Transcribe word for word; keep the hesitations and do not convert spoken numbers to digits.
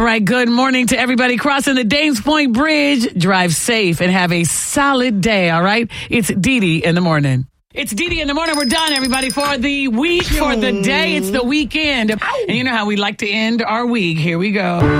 All right, good morning to everybody crossing the Dames Point Bridge. Drive safe and have a solid day, all right? It's Dee Dee in the morning. It's Dee Dee in the morning. We're done, everybody, for the week, for the day. It's the weekend. And you know how we like to end our week. Here we go.